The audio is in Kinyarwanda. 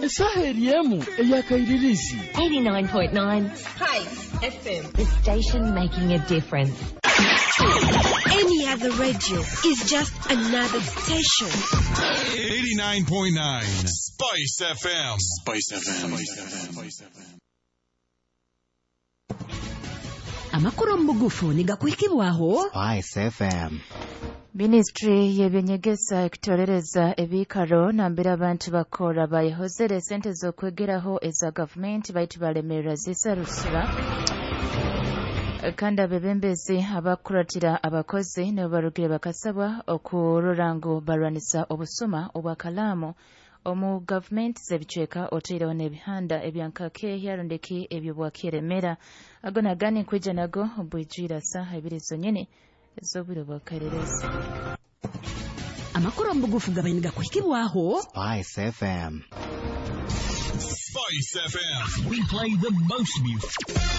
Saheliemu eyakairirizi 89.9 Spice FM. The station making a difference. Any other radio is just another station. 89.9 Spice FM. Spice FM. Amakuru mugufu nigakwikibwaho Spice FM. Ministry y'ebyenyegesa ekitolereza ebikaro nambira abantu bakora bayehozere sente zokwegeraho eza government baitu balemerera zisarusura kandi abebembezi abakuratira abakozi ne barugire bakasabwa okurorango barwanisa obusoma obwakalamu omu government zebicweka otireho n'ebihanda ebyankake yarondeki ebyo bwakiremera agona gani kwija nago bwijira saha ibiri zonyene ezobiro bwakarereza amakuru mugufu gabainiga kwikibwaho Spice FM. Spice FM. We play the most music.